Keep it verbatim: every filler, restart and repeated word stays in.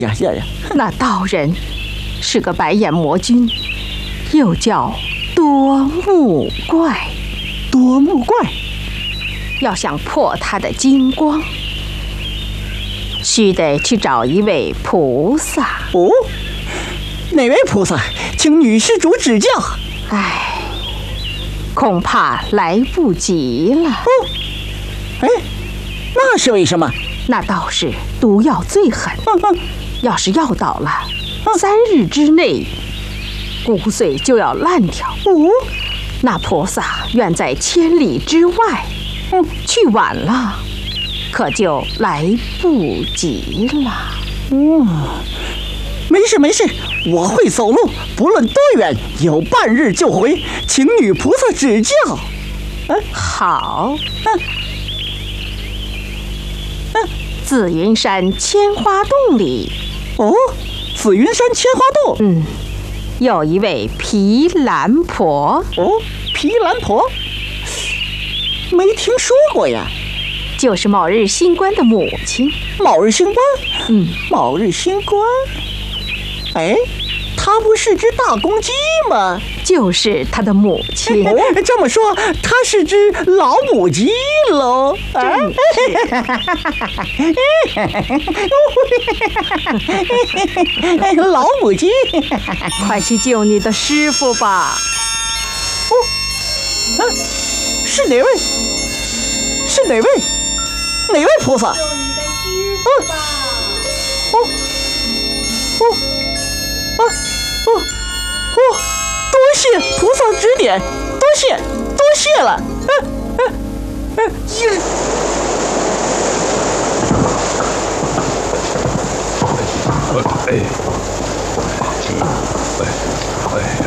呀呀呀！ 那道人是个白眼魔君，又叫多目怪。 多目怪， 要想破他的金光，须得去找一位菩萨。 哦，哪位菩萨？请女施主指教。 唉，恐怕来不及了。 哦，哎，那是为什么？ 那道士毒药最狠， 嗯嗯、 要是药倒了，嗯、三日之内骨髓就要烂掉。 哦， 那菩萨远在千里之外，嗯，去晚了，可就来不及了。 嗯，没事没事，我会走路，不论多远，有半日就回，请女菩萨指教。 嗯，好。嗯。嗯，紫云山千花洞里， 哦，紫云山千花洞， 嗯，有一位毗蓝婆。 哦，毗蓝婆，没听说过呀。 就是卯日星官的母亲。 卯日星官， 嗯， 卯日星官，哎，她不是只大公鸡吗？ 就是她的母亲。 哦，这么说，她是只老母鸡喽？啊！老母鸡， 快去救你的师傅吧！ 哦，啊，是哪位？是哪位？哪位菩萨？ 救你的师傅吧！ 哦，哦，啊，哦，哦，多谢菩萨指点，多谢，多谢了。嗯嗯嗯，一。 哎，哎，哎，